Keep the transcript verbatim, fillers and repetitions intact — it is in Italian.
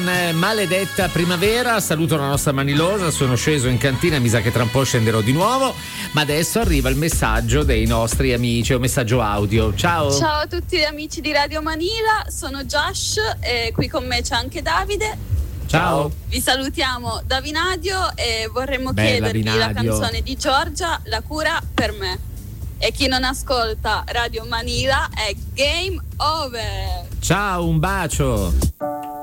eh, maledetta primavera. Saluto la nostra Manilosa, sono sceso in cantina, mi sa che tra un po' scenderò di nuovo, ma adesso arriva il messaggio dei nostri amici, un messaggio audio. Ciao. Ciao a tutti gli amici di Radio Manila, sono Josh e qui con me c'è anche Davide. Ciao. Vi salutiamo da Vinadio e vorremmo Bella chiedervi Vinadio. la canzone di Giorgia, La cura per me. E chi non ascolta Radio Manila è Game Over. Ciao, un bacio.